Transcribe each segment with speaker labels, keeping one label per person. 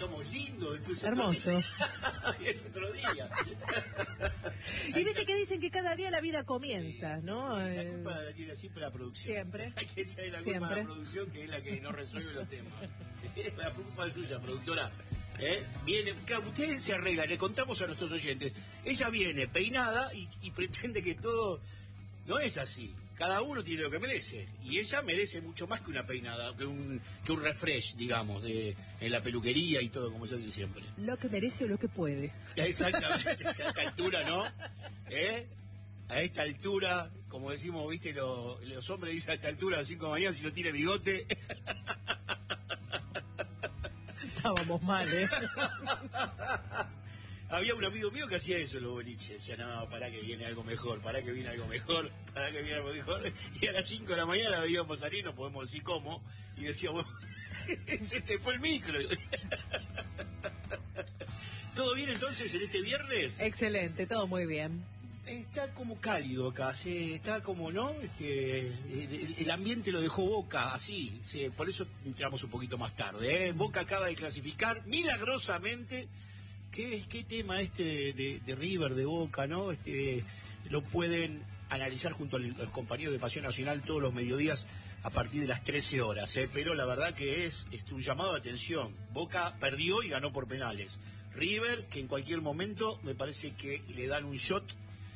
Speaker 1: estamos lindos. Entonces
Speaker 2: Hermoso.
Speaker 1: Es otro día.
Speaker 2: Y viste que dicen que cada día la vida comienza, ¿no?
Speaker 1: La culpa la tiene siempre la producción.
Speaker 2: Siempre.
Speaker 1: Hay que echarle la culpa a la producción, que es la que no resuelve los temas. La culpa es suya, productora. Viene, claro, ustedes se arreglan, le contamos a nuestros oyentes. Ella viene peinada y pretende que todo no es así. Cada uno tiene lo que merece. Y ella merece mucho más que una peinada, que un refresh, digamos, en la peluquería y todo, como se hace siempre.
Speaker 2: Lo que merece o lo que puede.
Speaker 1: Exactamente, a esta altura, ¿no? A esta altura, como decimos, viste, los hombres dicen a esta altura, a las 5 de la mañana, si no tiene bigote.
Speaker 2: Estábamos mal,
Speaker 1: Había un amigo mío que hacía eso en los boliches. Decía, no, para que viene algo mejor, para que viene algo mejor, para que viene algo mejor. Y a las 5 de la mañana veíamos salir, no podemos decir cómo, y decíamos, se te fue el micro. ¿Todo bien entonces en este viernes?
Speaker 2: Excelente, todo muy bien.
Speaker 1: Está como cálido acá, está como, ¿no? El ambiente lo dejó Boca así, por eso entramos un poquito más tarde. Boca acaba de clasificar milagrosamente. ¿Qué tema de River, de Boca, ¿no? Lo pueden analizar junto a los compañeros de Pasión Nacional todos los mediodías a partir de las 13 horas, pero la verdad que es un llamado de atención. Boca perdió y ganó por penales. River, que en cualquier momento me parece que le dan un shot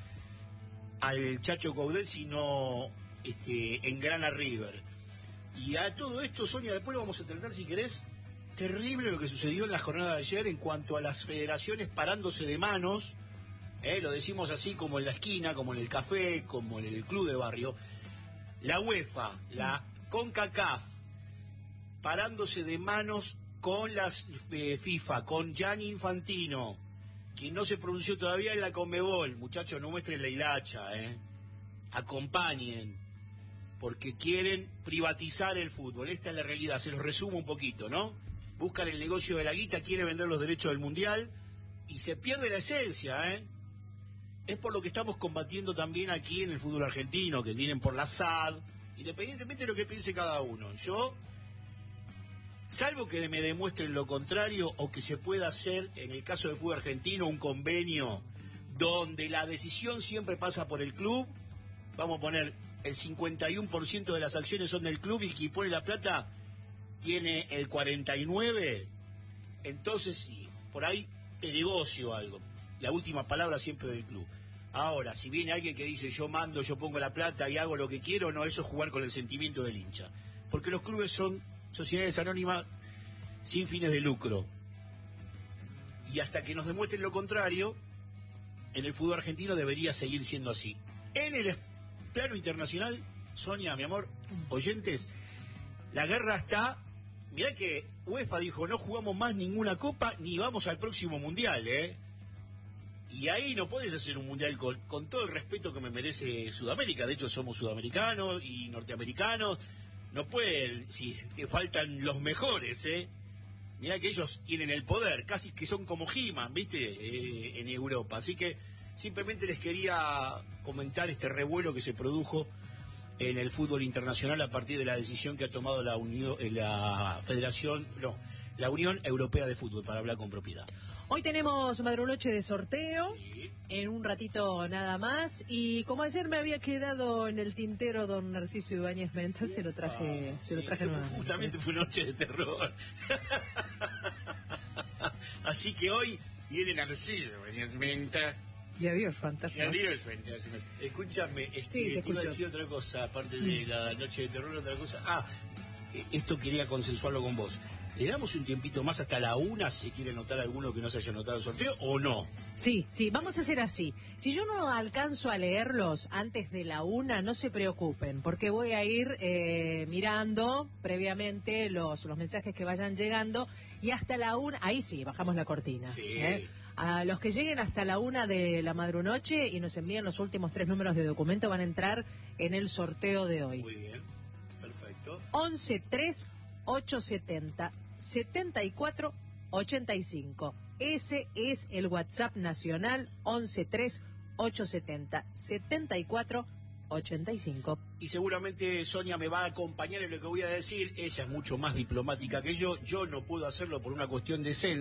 Speaker 1: al Chacho Coudet si no engrana River. Y a todo esto, Sonia, después lo vamos a tratar, si querés. Terrible lo que sucedió en la jornada de ayer en cuanto a las federaciones parándose de manos, lo decimos así como en la esquina, como en el café, como en el club de barrio. La UEFA, la CONCACAF, parándose de manos con las FIFA, con Gianni Infantino, quien no se pronunció todavía en la Conmebol. Muchachos, no muestren la hilacha, acompañen, porque quieren privatizar el fútbol. Esta es la realidad, se los resumo un poquito, ¿no? Buscan el negocio de la guita, quieren vender los derechos del Mundial y se pierde la esencia, Es por lo que estamos combatiendo también aquí en el fútbol argentino, que vienen por la SAD, independientemente de lo que piense cada uno. Yo, salvo que me demuestren lo contrario o que se pueda hacer, en el caso del fútbol argentino, un convenio donde la decisión siempre pasa por el club, vamos a poner el 51% de las acciones son del club y quien pone la plata tiene el 49%, entonces sí, por ahí te negocio algo. La última palabra siempre del club. Ahora, si viene alguien que dice yo mando, yo pongo la plata y hago lo que quiero, no, eso es jugar con el sentimiento del hincha. Porque los clubes son sociedades anónimas sin fines de lucro. Y hasta que nos demuestren lo contrario, en el fútbol argentino debería seguir siendo así. En el plano internacional, Sonia, mi amor, oyentes, la guerra está. Mirá que UEFA dijo, no jugamos más ninguna copa ni vamos al próximo mundial, Y ahí no podés hacer un mundial con todo el respeto que me merece Sudamérica. De hecho, somos sudamericanos y norteamericanos. No pueden, si te faltan los mejores, Mirá que ellos tienen el poder, casi que son como He-Man, ¿viste? En Europa. Así que simplemente les quería comentar este revuelo que se produjo en el fútbol internacional a partir de la decisión que ha tomado la Unión Europea de Fútbol, para hablar con propiedad.
Speaker 2: Hoy tenemos madrunoche de sorteo,
Speaker 1: sí,
Speaker 2: en un ratito nada más, y como ayer me había quedado en el tintero don Narciso Ibáñez Menta, se lo traje nuevamente.
Speaker 1: Justamente fue noche de terror. Así que hoy viene Narciso Ibáñez Menta.
Speaker 2: Y adiós, fantasma.
Speaker 1: Y adiós, fantasma. Escúchame, te iba a decir otra cosa, aparte de la noche de terror, otra cosa. Esto quería consensuarlo con vos. ¿Le damos un tiempito más hasta la 1 si se quiere anotar alguno que no se haya anotado el sorteo o no?
Speaker 2: Sí, vamos a hacer así. Si yo no alcanzo a leerlos antes de la 1, no se preocupen, porque voy a ir mirando previamente los mensajes que vayan llegando y hasta la 1, ahí sí, bajamos la cortina.
Speaker 1: Sí.
Speaker 2: A los que lleguen hasta la 1 de la madrunoche y nos envíen los últimos 3 números de documento van a entrar en el sorteo de hoy.
Speaker 1: Muy bien, perfecto.
Speaker 2: 11-3-870-74-85. Ese es el WhatsApp nacional, 11-3-870-74-85.
Speaker 1: Y seguramente Sonia me va a acompañar en lo que voy a decir. Ella es mucho más diplomática que yo no puedo hacerlo por una cuestión de esencia.